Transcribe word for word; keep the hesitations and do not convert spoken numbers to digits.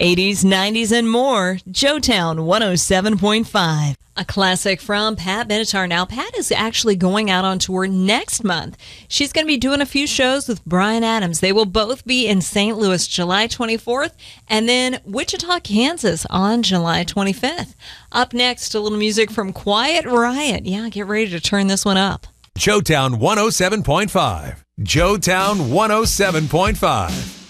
eighties, nineties, and more. Joetown one oh seven point five. A classic from Pat Benatar. Now, Pat is actually going out on tour next month. She's going to be doing a few shows with Bryan Adams. They will both be in Saint Louis July twenty-fourth and then Wichita, Kansas on July twenty-fifth. Up next, a little music from Quiet Riot. Yeah, get ready to turn this one up. Joetown one oh seven point five. Joetown one oh seven point five.